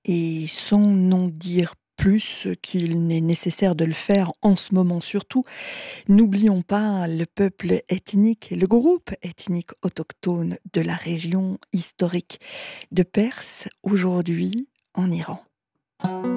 et sans n'en dire plus qu'il n'est nécessaire de le faire en ce moment surtout, n'oublions pas le peuple ethnique, le groupe ethnique autochtone de la région historique de Perse, aujourd'hui en Iran.